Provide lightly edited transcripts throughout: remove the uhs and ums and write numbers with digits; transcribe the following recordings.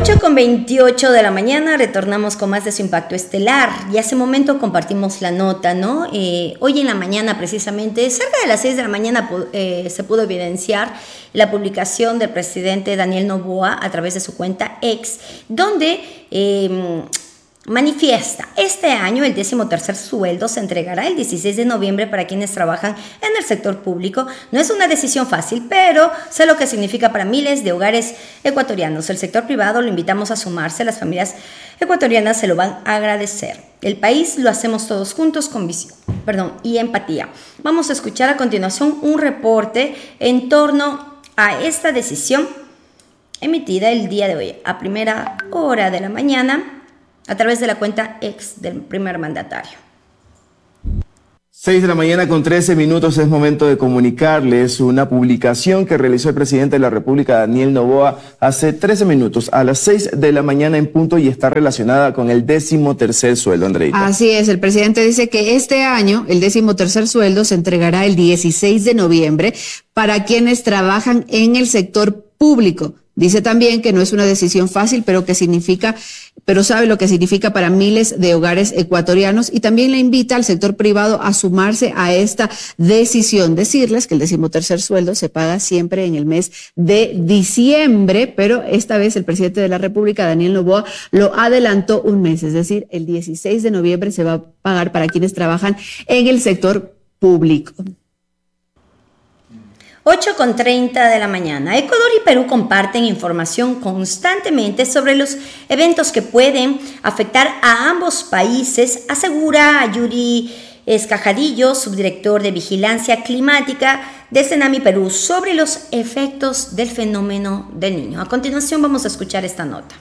8:28 de la mañana, retornamos con más de Su Impacto Estelar. Y hace un momento compartimos la nota, ¿no? Hoy en la mañana, precisamente, cerca de las 6 de la mañana, se pudo evidenciar la publicación del presidente Daniel Noboa a través de su cuenta X, donde manifiesta, este año el 13º sueldo se entregará el 16 de noviembre para quienes trabajan en el sector público. No es una decisión fácil, pero sé lo que significa para miles de hogares ecuatorianos. El sector privado lo invitamos a sumarse, las familias ecuatorianas se lo van a agradecer. El país lo hacemos todos juntos con visión, y empatía. Vamos a escuchar a continuación un reporte en torno a esta decisión emitida el día de hoy, a primera hora de la mañana, a través de la cuenta X del primer mandatario. 6 de la mañana con 13 minutos, es momento de comunicarles una publicación que realizó el presidente de la República, Daniel Noboa, hace 13 minutos, a las 6 de la mañana en punto, y está relacionada con el 13º sueldo, Andreita. Así es, el presidente dice que este año el 13º sueldo se entregará el 16 de noviembre para quienes trabajan en el sector público. Dice también que no es una decisión fácil, pero sabe lo que significa para miles de hogares ecuatorianos, y también le invita al sector privado a sumarse a esta decisión. Decirles que el 13º sueldo se paga siempre en el mes de diciembre, pero esta vez el presidente de la República, Daniel Noboa, lo adelantó un mes, es decir, el 16 de noviembre se va a pagar para quienes trabajan en el sector público. 8:30 de la mañana. Ecuador y Perú comparten información constantemente sobre los eventos que pueden afectar a ambos países, asegura Yuri Escajadillo, subdirector de Vigilancia Climática de Cenami Perú, sobre los efectos del fenómeno del Niño. A continuación vamos a escuchar esta nota.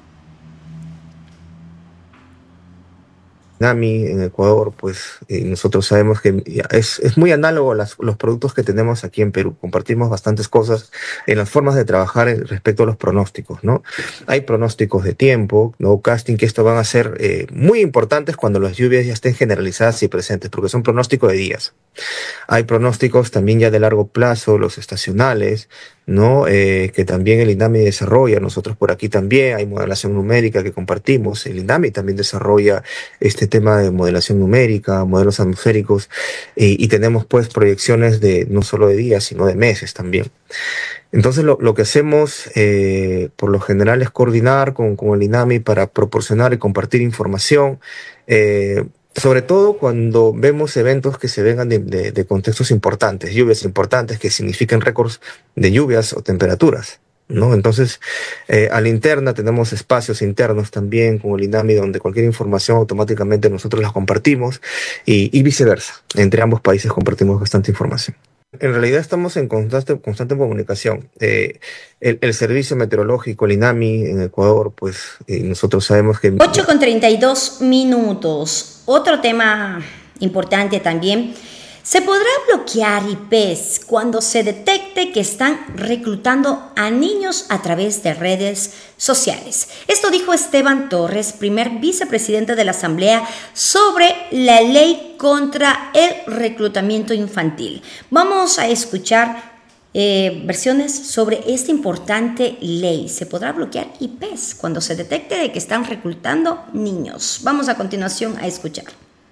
Tsunami en Ecuador, pues nosotros sabemos que es muy análogo a los productos que tenemos aquí en Perú. Compartimos bastantes cosas en las formas de trabajar respecto a los pronósticos, ¿no? Hay pronósticos de tiempo, no casting, que esto van a ser muy importantes cuando las lluvias ya estén generalizadas y presentes, porque son pronósticos de días. Hay pronósticos también ya de largo plazo, los estacionales, ¿no? Que también el INAMI desarrolla. Nosotros por aquí también hay modelación numérica que compartimos. El INAMI también desarrolla este tema de modelación numérica, modelos atmosféricos, y tenemos pues proyecciones de no solo de días, sino de meses también. Entonces lo que hacemos por lo general es coordinar con el INAMI para proporcionar y compartir información, sobre todo cuando vemos eventos que se vengan de contextos importantes, lluvias importantes que significan récords de lluvias o temperaturas, ¿no? Entonces, a la interna tenemos espacios internos también con el INAMI, donde cualquier información automáticamente nosotros la compartimos, y viceversa. Entre ambos países compartimos bastante información. En realidad estamos en constante comunicación. El servicio meteorológico, el INAMI en Ecuador, pues nosotros sabemos que... 8:32 minutos. Otro tema importante también. Se podrá bloquear IPs cuando se detecte que están reclutando a niños a través de redes sociales. Esto dijo Esteban Torres, primer vicepresidente de la Asamblea, sobre la ley contra el reclutamiento infantil. Vamos a escuchar versiones sobre esta importante ley. Se podrá bloquear IPs cuando se detecte de que están reclutando niños. Vamos a continuación a escuchar.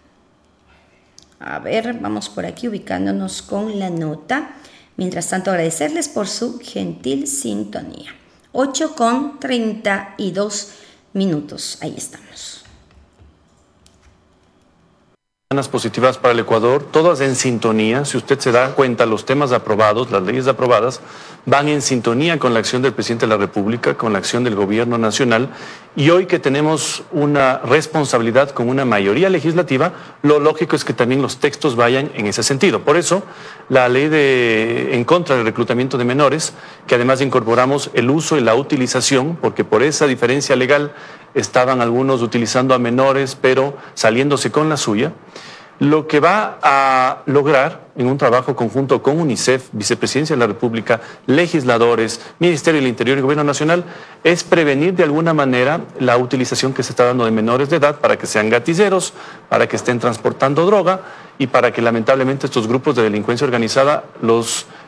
A ver, vamos por aquí ubicándonos con la nota. Mientras tanto, agradecerles por su gentil sintonía. 8:32 minutos. Ahí estamos. Positivas para el Ecuador, todas en sintonía. Si usted se da cuenta, los temas aprobados, las leyes aprobadas, van en sintonía con la acción del presidente de la República, con la acción del gobierno nacional. Y hoy que tenemos una responsabilidad con una mayoría legislativa, lo lógico es que también los textos vayan en ese sentido. Por eso, la ley en contra del reclutamiento de menores, que además incorporamos el uso y la utilización, porque por esa diferencia legal estaban algunos utilizando a menores, pero saliéndose con la suya. Lo que va a lograr en un trabajo conjunto con UNICEF, Vicepresidencia de la República, legisladores, Ministerio del Interior y Gobierno Nacional, es prevenir de alguna manera la utilización que se está dando de menores de edad para que sean gatilleros, para que estén transportando droga y para que lamentablemente estos grupos de delincuencia organizada los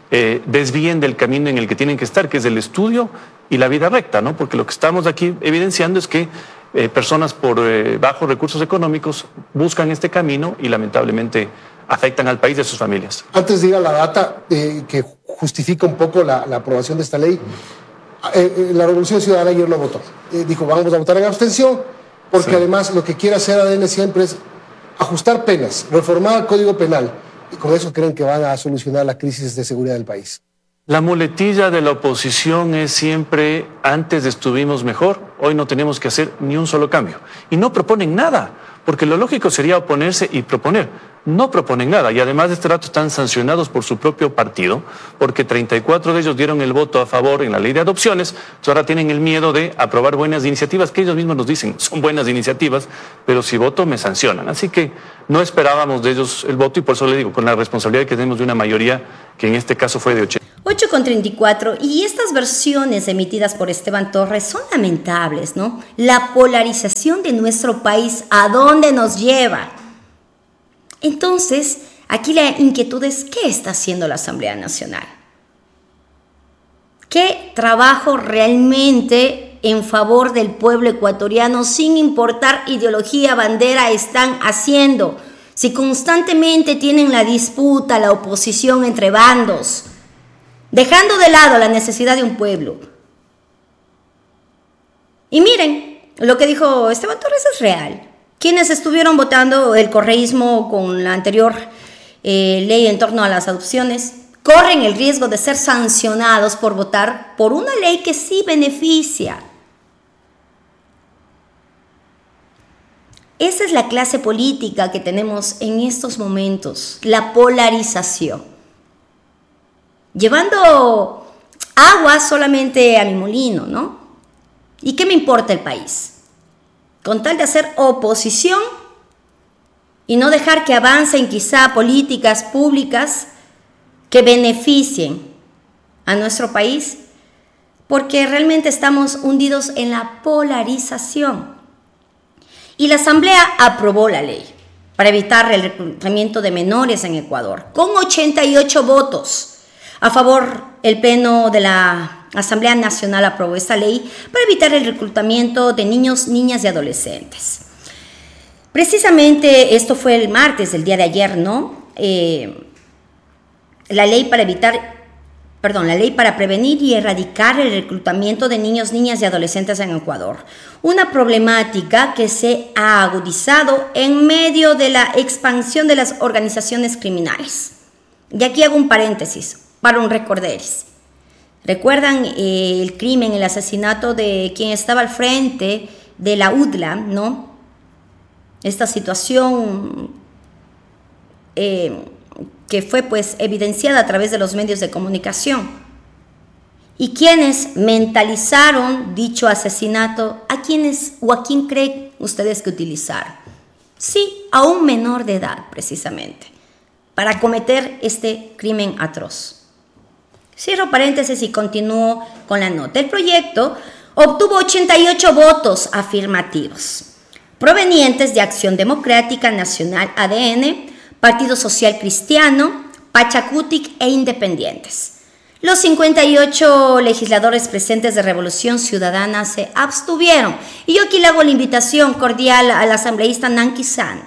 desvíen del camino en el que tienen que estar, que es el estudio y la vida recta, ¿no? Porque lo que estamos aquí evidenciando es que personas por bajos recursos económicos buscan este camino y lamentablemente afectan al país y a sus familias. Antes de ir a la data que justifica un poco la aprobación de esta ley, la Revolución Ciudadana ayer lo votó. Dijo, vamos a votar en abstención, porque sí, además lo que quiere hacer ADN siempre es ajustar penas, reformar el Código Penal, y con eso creen que van a solucionar la crisis de seguridad del país. La muletilla de la oposición es siempre, antes estuvimos mejor, hoy no tenemos que hacer ni un solo cambio. Y no proponen nada, porque lo lógico sería oponerse y proponer. No proponen nada, y además de este rato están sancionados por su propio partido, porque 34 de ellos dieron el voto a favor en la ley de adopciones, entonces ahora tienen el miedo de aprobar buenas iniciativas, que ellos mismos nos dicen, son buenas iniciativas, pero si voto me sancionan. Así que no esperábamos de ellos el voto, y por eso le digo, con la responsabilidad que tenemos de una mayoría, que en este caso fue de 80. 8:34, y estas versiones emitidas por Esteban Torres son lamentables, ¿no? La polarización de nuestro país, ¿a dónde nos lleva? Entonces, aquí la inquietud es, ¿qué está haciendo la Asamblea Nacional? ¿Qué trabajo realmente en favor del pueblo ecuatoriano, sin importar ideología, bandera, están haciendo? Si constantemente tienen la disputa, la oposición entre bandos, dejando de lado la necesidad de un pueblo. Y miren, lo que dijo Esteban Torres es real. Quienes estuvieron votando el correísmo con la anterior ley en torno a las adopciones corren el riesgo de ser sancionados por votar por una ley que sí beneficia. Esa es la clase política que tenemos en estos momentos, la polarización. Llevando agua solamente a mi molino, ¿no? ¿Y qué me importa el país? Con tal de hacer oposición y no dejar que avancen quizá políticas públicas que beneficien a nuestro país, porque realmente estamos hundidos en la polarización. Y la Asamblea aprobó la ley para evitar el reclutamiento de menores en Ecuador, con 88 votos. A favor, el Pleno de la Asamblea Nacional aprobó esta ley para evitar el reclutamiento de niños, niñas y adolescentes. Precisamente esto fue el martes, el día de ayer, ¿no? La ley para prevenir y erradicar el reclutamiento de niños, niñas y adolescentes en Ecuador. Una problemática que se ha agudizado en medio de la expansión de las organizaciones criminales. Y aquí hago un paréntesis para un recorderis. ¿Recuerdan el crimen, el asesinato de quien estaba al frente de la UDLA, ¿no? Esta situación que fue pues evidenciada a través de los medios de comunicación. Y quienes mentalizaron dicho asesinato, ¿a quién creen ustedes que utilizaron? Sí, a un menor de edad, precisamente, para cometer este crimen atroz. Cierro paréntesis y continúo con la nota. El proyecto obtuvo 88 votos afirmativos, provenientes de Acción Democrática Nacional ADN, Partido Social Cristiano, Pachacutic e independientes. Los 58 legisladores presentes de Revolución Ciudadana se abstuvieron. Y yo aquí le hago la invitación cordial al asambleísta Nancy Sant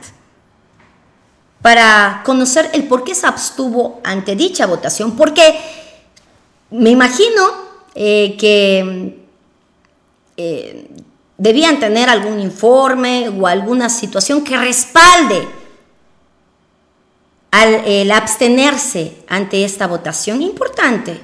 para conocer el por qué se abstuvo ante dicha votación, porque me imagino que debían tener algún informe o alguna situación que respalde el abstenerse ante esta votación importante.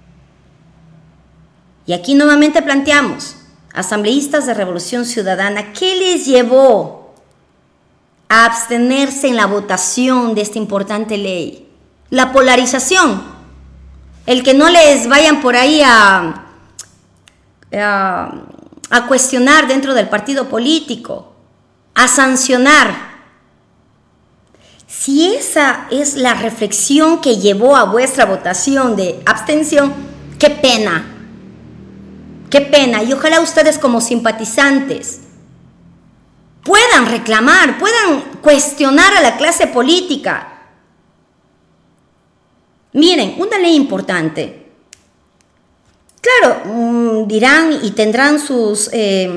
Y aquí nuevamente planteamos, asambleístas de Revolución Ciudadana, ¿qué les llevó a abstenerse en la votación de esta importante ley? La polarización, el que no les vayan por ahí a cuestionar dentro del partido político, a sancionar. Si esa es la reflexión que llevó a vuestra votación de abstención, qué pena, y ojalá ustedes como simpatizantes puedan reclamar, puedan cuestionar a la clase política Miren, una ley importante. Claro, dirán y tendrán sus,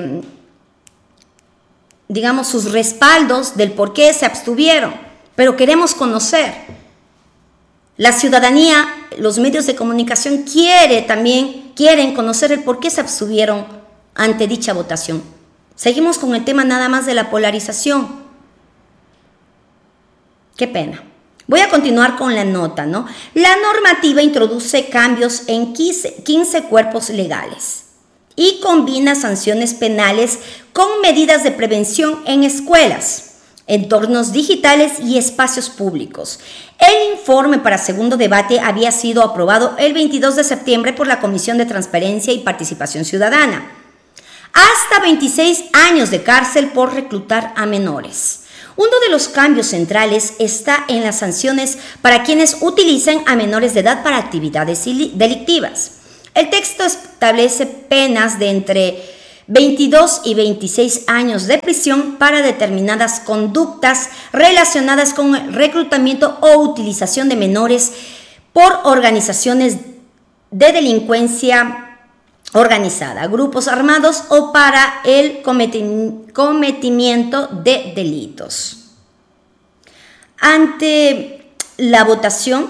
sus respaldos del por qué se abstuvieron, pero queremos conocer. La ciudadanía, los medios de comunicación quieren conocer el por qué se abstuvieron ante dicha votación. Seguimos con el tema nada más de la polarización. Qué pena. Voy a continuar con la nota, ¿no? La normativa introduce cambios en 15 cuerpos legales y combina sanciones penales con medidas de prevención en escuelas, entornos digitales y espacios públicos. El informe para segundo debate había sido aprobado el 22 de septiembre por la Comisión de Transparencia y Participación Ciudadana. Hasta 26 años de cárcel por reclutar a menores. Uno de los cambios centrales está en las sanciones para quienes utilicen a menores de edad para actividades delictivas. El texto establece penas de entre 22 y 26 años de prisión para determinadas conductas relacionadas con el reclutamiento o utilización de menores por organizaciones de delincuencia organizada, grupos armados o para el cometimiento de delitos. Antes de la votación,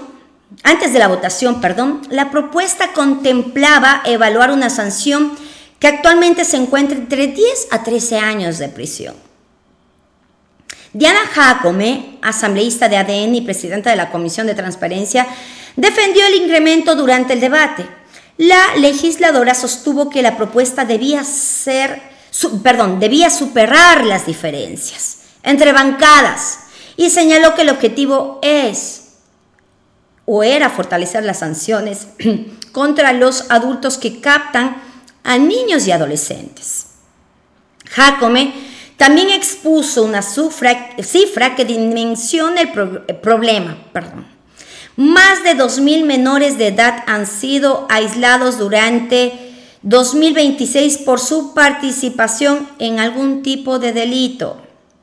la propuesta contemplaba evaluar una sanción que actualmente se encuentra entre 10 a 13 años de prisión. Diana Jacome, asambleísta de ADN y presidenta de la Comisión de Transparencia, defendió el incremento durante el debate. La legisladora sostuvo que la propuesta debía superar las diferencias entre bancadas y señaló que el objetivo era fortalecer las sanciones contra los adultos que captan a niños y adolescentes. Jacome también expuso una cifra que dimensiona el problema. Más de 2.000 menores de edad han sido aislados durante 2026 por su participación en algún tipo de delito.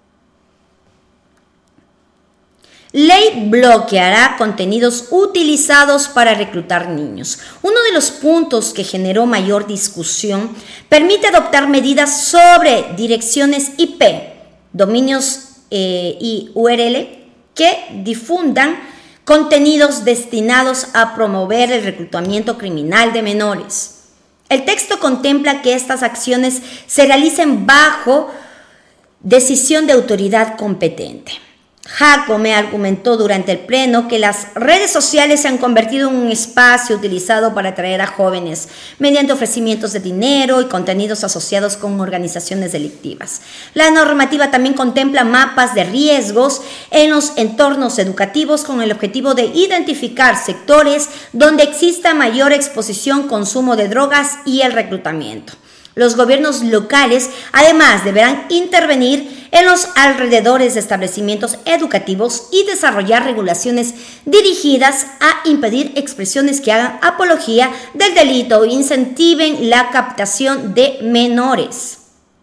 Ley bloqueará contenidos utilizados para reclutar niños. Uno de los puntos que generó mayor discusión permite adoptar medidas sobre direcciones IP, dominios y URL que difundan contenidos destinados a promover el reclutamiento criminal de menores. El texto contempla que estas acciones se realicen bajo decisión de autoridad competente. Jacome argumentó durante el pleno que las redes sociales se han convertido en un espacio utilizado para atraer a jóvenes mediante ofrecimientos de dinero y contenidos asociados con organizaciones delictivas. La normativa también contempla mapas de riesgos en los entornos educativos con el objetivo de identificar sectores donde exista mayor exposición, consumo de drogas y el reclutamiento. Los gobiernos locales, además, deberán intervenir en los alrededores de establecimientos educativos y desarrollar regulaciones dirigidas a impedir expresiones que hagan apología del delito e incentiven la captación de menores.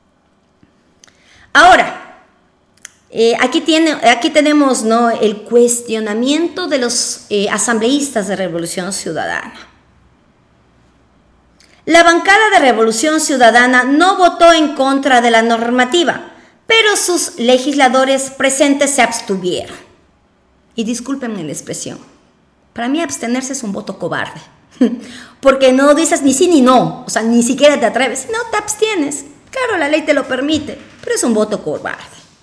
Ahora, aquí tenemos, ¿no?, el cuestionamiento de los asambleístas de Revolución Ciudadana. La bancada de Revolución Ciudadana no votó en contra de la normativa, pero sus legisladores presentes se abstuvieron. Y discúlpenme la expresión, para mí abstenerse es un voto cobarde, porque no dices ni sí ni no, o sea, ni siquiera te atreves, no te abstienes. Claro, la ley te lo permite, pero es un voto cobarde.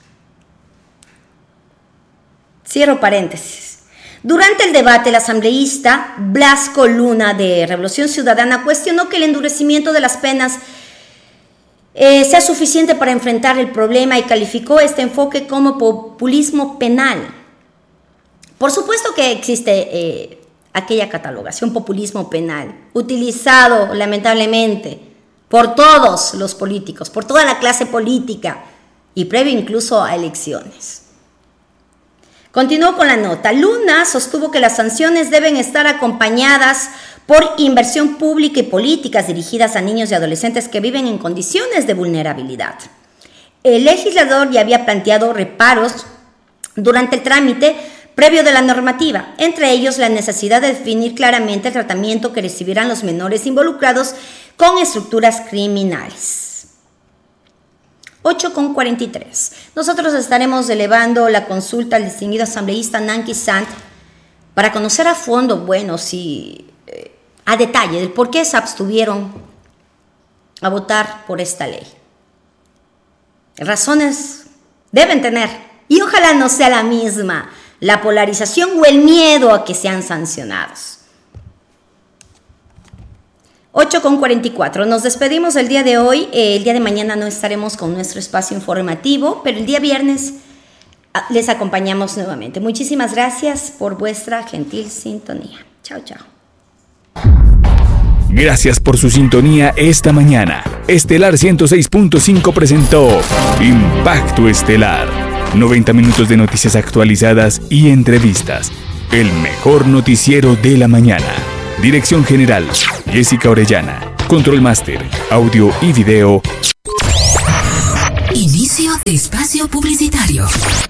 Cierro paréntesis. Durante el debate, el asambleísta Blasco Luna de Revolución Ciudadana cuestionó que el endurecimiento de las penas sea suficiente para enfrentar el problema y calificó este enfoque como populismo penal. Por supuesto que existe aquella catalogación populismo penal, utilizado lamentablemente por todos los políticos, por toda la clase política y previo incluso a elecciones. Continuó con la nota. Luna sostuvo que las sanciones deben estar acompañadas por inversión pública y políticas dirigidas a niños y adolescentes que viven en condiciones de vulnerabilidad. El legislador ya había planteado reparos durante el trámite, previo de la normativa, entre ellos la necesidad de definir claramente el tratamiento que recibirán los menores involucrados con estructuras criminales. 8:43. Nosotros estaremos elevando la consulta al distinguido asambleísta Nanki Sant para conocer a fondo, a detalle, del por qué se abstuvieron a votar por esta ley. Razones deben tener, y ojalá no sea la misma, la polarización o el miedo a que sean sancionados. 8:44. Nos despedimos el día de hoy. El día de mañana no estaremos con nuestro espacio informativo, pero el día viernes les acompañamos nuevamente. Muchísimas gracias por vuestra gentil sintonía. Chao, chao. Gracias por su sintonía esta mañana. Estelar 106.5 presentó Impacto Estelar. 90 minutos de noticias actualizadas y entrevistas. El mejor noticiero de la mañana. Dirección General, Jessica Orellana. Control Máster, audio y video. Inicio de espacio publicitario.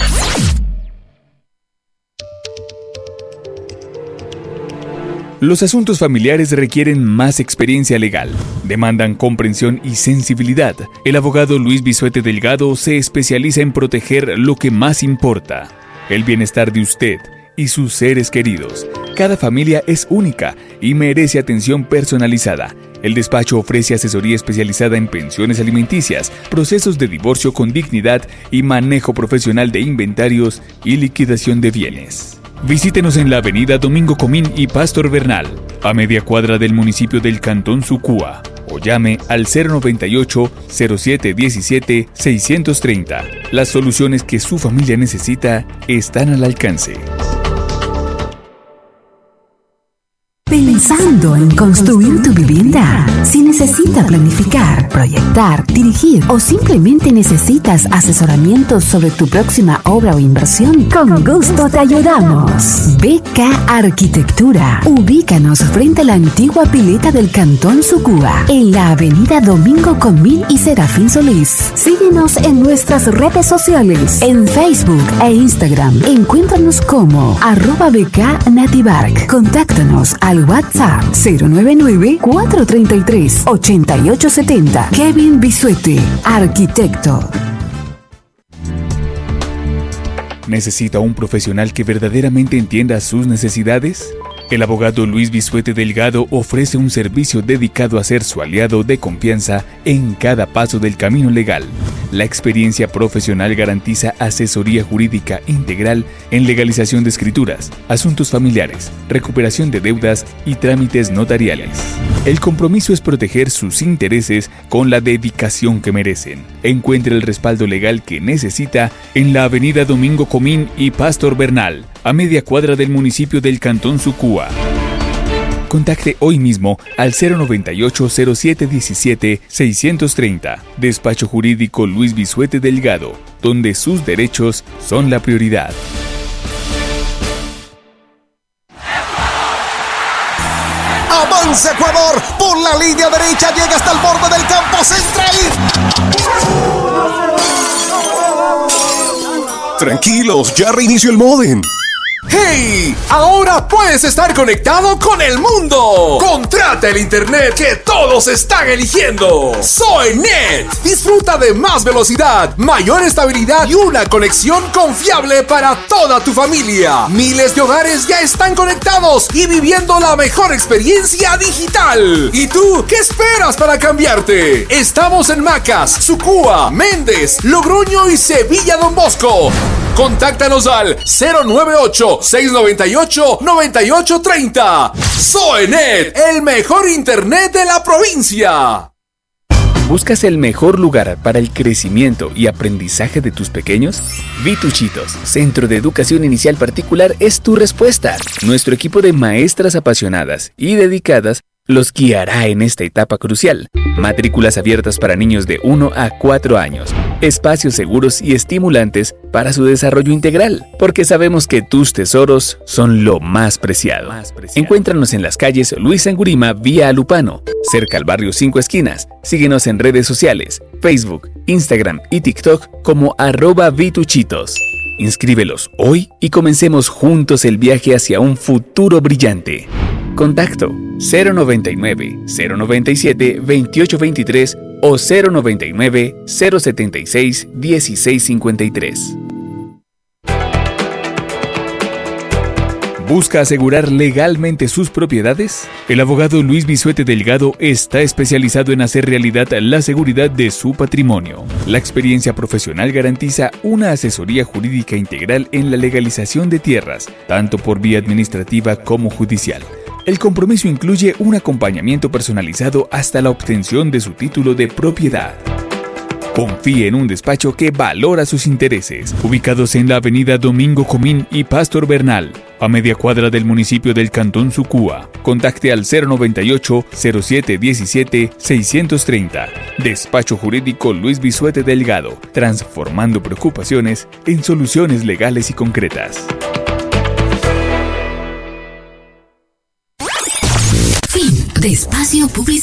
Los asuntos familiares requieren más experiencia legal, demandan comprensión y sensibilidad. El abogado Luis Bisuete Delgado se especializa en proteger lo que más importa, el bienestar de usted y sus seres queridos. Cada familia es única y merece atención personalizada. El despacho ofrece asesoría especializada en pensiones alimenticias, procesos de divorcio con dignidad y manejo profesional de inventarios y liquidación de bienes. Visítenos en la avenida Domingo Comín y Pastor Bernal, a media cuadra del municipio del Cantón Sucúa, o llame al 098-0717-630. Las soluciones que su familia necesita están al alcance. Pensando en construir tu vivienda. Si necesitas planificar, proyectar, dirigir o simplemente necesitas asesoramiento sobre tu próxima obra o inversión, con gusto te ayudamos. BK Arquitectura. Ubícanos frente a la antigua pileta del Cantón Sucúa, en la avenida Domingo Comín y Serafín Solís. Síguenos en nuestras redes sociales, en Facebook e Instagram. Encuéntranos como @BK Nativark. Contáctanos al WhatsApp 099-433-8870. Kevin Bisuete, arquitecto. ¿Necesita un profesional que verdaderamente entienda sus necesidades? El abogado Luis Bisuete Delgado ofrece un servicio dedicado a ser su aliado de confianza en cada paso del camino legal. La experiencia profesional garantiza asesoría jurídica integral en legalización de escrituras, asuntos familiares, recuperación de deudas y trámites notariales. El compromiso es proteger sus intereses con la dedicación que merecen. Encuentre el respaldo legal que necesita en la avenida Domingo Comín y Pastor Bernal, a media cuadra del municipio del Cantón Sucúa. Contacte hoy mismo al 098-0717-630. Despacho Jurídico Luis Bisuete Delgado, donde sus derechos son la prioridad. Avanza Ecuador, por la línea derecha llega hasta el borde del campo central. Tranquilos, ya reinició el módem. ¡Hey! Ahora puedes estar conectado con el mundo. Contrata el internet que todos están eligiendo. Soynet. Disfruta de más velocidad, mayor estabilidad y una conexión confiable para toda tu familia. Miles de hogares ya están conectados y viviendo la mejor experiencia digital. ¿Y tú qué esperas para cambiarte? Estamos en Macas, Sucúa, Méndez, Logroño y Sevilla Don Bosco. Contáctanos al 098-698-9830. Soynet, el mejor internet de la provincia. ¿Buscas el mejor lugar para el crecimiento y aprendizaje de tus pequeños? Vituchitos, Centro de Educación Inicial Particular, es tu respuesta. Nuestro equipo de maestras apasionadas y dedicadas los guiará en esta etapa crucial. Matrículas abiertas para niños de 1 a 4 años. Espacios seguros y estimulantes para su desarrollo integral, porque sabemos que tus tesoros son lo más preciado. Encuéntranos en las calles Luis Angurima vía Alupano, cerca al barrio 5 Esquinas. Síguenos en redes sociales, Facebook, Instagram y TikTok como @Vituchitos. Inscríbelos hoy y comencemos juntos el viaje hacia un futuro brillante. Contacto 099 097 2823 o 099 076 1653. ¿Busca asegurar legalmente sus propiedades? El abogado Luis Bisuete Delgado está especializado en hacer realidad la seguridad de su patrimonio. La experiencia profesional garantiza una asesoría jurídica integral en la legalización de tierras, tanto por vía administrativa como judicial. El compromiso incluye un acompañamiento personalizado hasta la obtención de su título de propiedad. Confíe en un despacho que valora sus intereses. Ubicados en la avenida Domingo Comín y Pastor Bernal, a media cuadra del municipio del Cantón Sucúa. Contacte al 098-0717-630. Despacho Jurídico Luis Bisuete Delgado, transformando preocupaciones en soluciones legales y concretas. Fin de espacio publicitario.